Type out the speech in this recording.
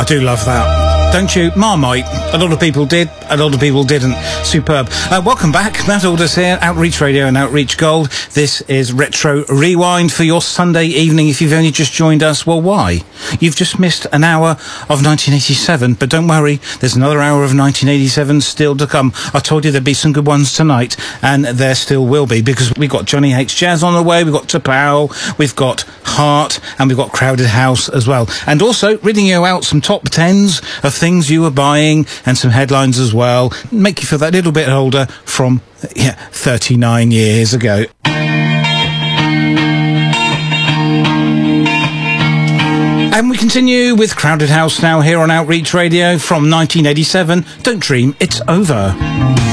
I do love that. Don't you? Marmite. A lot of people did, a lot of people didn't. Superb. Welcome back. Matt Alders here, Outreach Radio and Outreach Gold. This is Retro Rewind for your Sunday evening. If you've only just joined us, well, why? You've just missed an hour of 1987, but don't worry, there's another hour of 1987 still to come. I told you there'd be some good ones tonight, and there still will be, because we've got Johnny Hates Jazz on the way, we've got T'Pau, we've got Heart, and we've got Crowded House as well. And also, reading you out some top 10s of things you were buying, and some headlines as well. Make you feel that little bit older from 39 years ago. And we continue with Crowded House now here on Outreach Radio from 1987. Don't dream it's over.